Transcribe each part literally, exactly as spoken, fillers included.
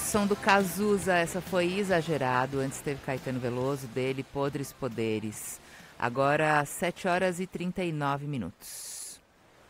som do Cazuza, essa foi Exagerado. Antes teve Caetano Veloso, dele, Podres Poderes. Agora, sete horas e trinta e nove minutos.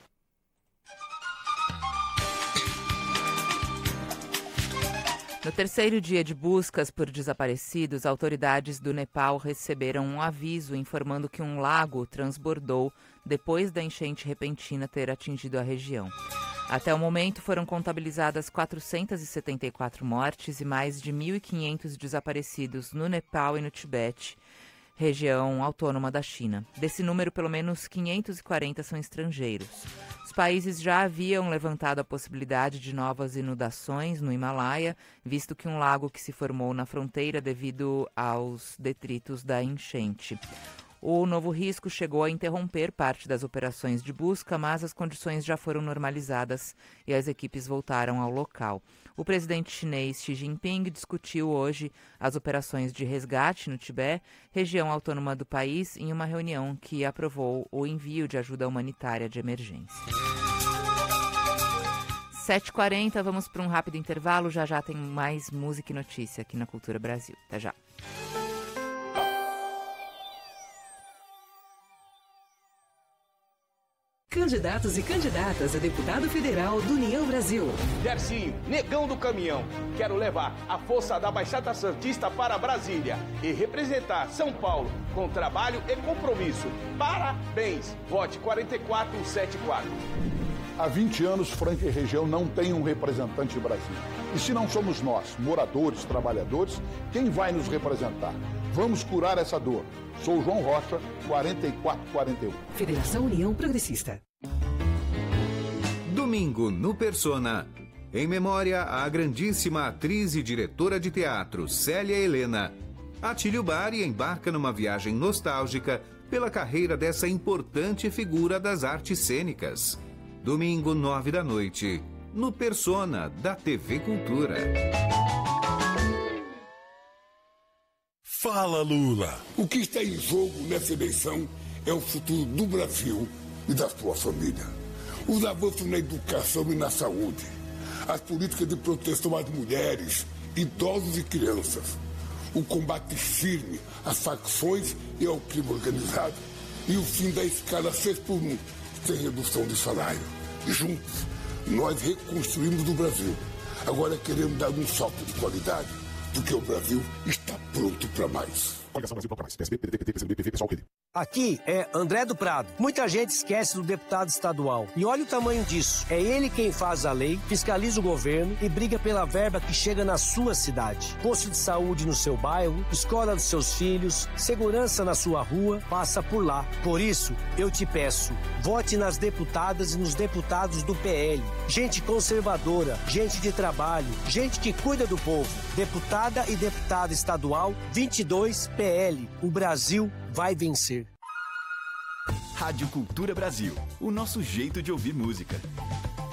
No terceiro dia de buscas por desaparecidos, autoridades do Nepal receberam um aviso informando que um lago transbordou depois da enchente repentina ter atingido a região. Até o momento foram contabilizadas quatrocentas e setenta e quatro mortes e mais de mil e quinhentos desaparecidos no Nepal e no Tibete, região autônoma da China. Desse número, pelo menos quinhentos e quarenta são estrangeiros. Os países já haviam levantado a possibilidade de novas inundações no Himalaia, visto que um lago que se formou na fronteira devido aos detritos da enchente. O novo risco chegou a interromper parte das operações de busca, mas as condições já foram normalizadas e as equipes voltaram ao local. O presidente chinês Xi Jinping discutiu hoje as operações de resgate no Tibete, região autônoma do país, em uma reunião que aprovou o envio de ajuda humanitária de emergência. sete e quarenta, vamos para um rápido intervalo. Já já tem mais música e notícia aqui na Cultura Brasil. Até já. Candidatos e candidatas a deputado federal do União Brasil. Dercinho, negão do caminhão. Quero levar a força da Baixada Santista para Brasília e representar São Paulo com trabalho e compromisso. Parabéns! Vote quatro quatro sete quatro. Há vinte anos, Franca e região não tem um representante em Brasília. E se não somos nós, moradores, trabalhadores, quem vai nos representar? Vamos curar essa dor. Sou João Rocha, quarenta e quatro quarenta e um. Federação União Progressista. Domingo no Persona. Em memória à grandíssima atriz e diretora de teatro Célia Helena, Atílio Bari embarca numa viagem nostálgica pela carreira dessa importante figura das artes cênicas. Domingo, nove da noite, no Persona, da T V Cultura. Fala, Lula! O que está em jogo nessa eleição é o futuro do Brasil e da sua família. Os avanços na educação e na saúde, as políticas de proteção às mulheres, idosos e crianças, o combate firme às facções e ao crime organizado e o fim da escala seis por um, sem redução de salário. Juntos, nós reconstruímos o Brasil. Agora queremos dar um salto de qualidade, porque o Brasil está pronto para mais. Coligação Brasil Popular, P S B, P D T, P T, P C B, P V, Pessoal, Rede. Aqui é André do Prado. Muita gente esquece do deputado estadual. E olha o tamanho disso. É ele quem faz a lei, fiscaliza o governo e briga pela verba que chega na sua cidade. Posto de saúde no seu bairro, escola dos seus filhos, segurança na sua rua, passa por lá. Por isso, eu te peço, vote nas deputadas e nos deputados do P L. Gente conservadora, gente de trabalho, gente que cuida do povo. Deputada e deputado estadual, vinte e dois P L. O Brasil vai vencer. Rádio Cultura Brasil, o nosso jeito de ouvir música.